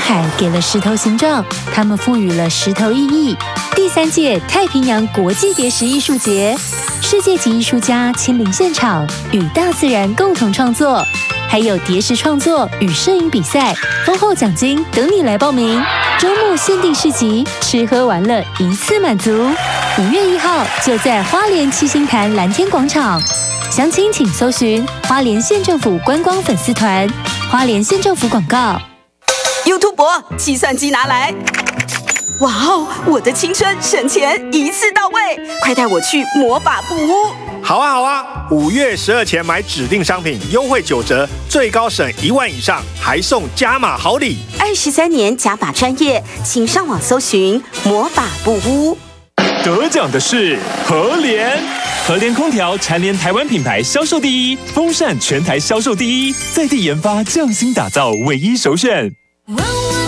海给了石头形状，他们赋予了石头意义。第3届太平洋国际蝶石艺术节，世界级艺术家亲临现场，与大自然共同创作，还有蝶石创作与摄影比赛，丰厚奖金等你来报名。周末限定市集，吃喝玩乐一次满足。5月1号就在花莲七星潭蓝天广场，详情请搜寻花莲县政府观光粉丝团。花莲县政府广告。 YouTube 计算机拿来。哇哦，我的青春省钱一次到位，快带我去魔法布屋。 好啊好啊，5月12前买指定商品优惠9折，最高省1万以上，还送加码好礼。 23年加码专业，请上网搜寻魔法布屋。 得奖的是和联，和联空调蝉联台湾品牌销售第一，风扇全台销售第一，在地研发匠心打造唯一首选。